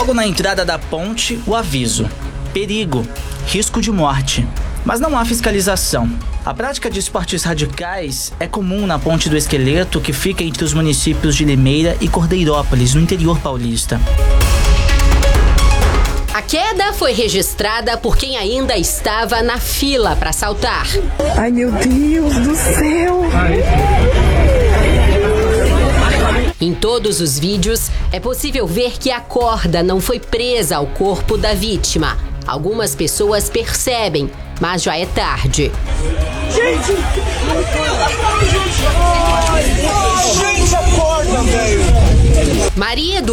Logo na entrada da ponte, o aviso: perigo, risco de morte. Mas não há fiscalização. A prática de esportes radicais é comum na Ponte do Esqueleto, que fica entre os municípios de Limeira e Cordeirópolis, no interior paulista. A queda foi registrada por quem ainda estava na fila para saltar. Ai, meu Deus do céu! Em todos os vídeos, é possível ver que a corda não foi presa ao corpo da vítima. Algumas pessoas percebem, mas já é tarde. Gente, acorda, velho! Marido